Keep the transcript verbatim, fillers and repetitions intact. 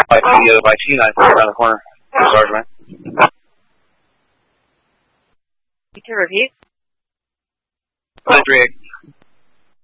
by the, uh, by T nine around the corner. Sergeant. You can repeat? nine three eight.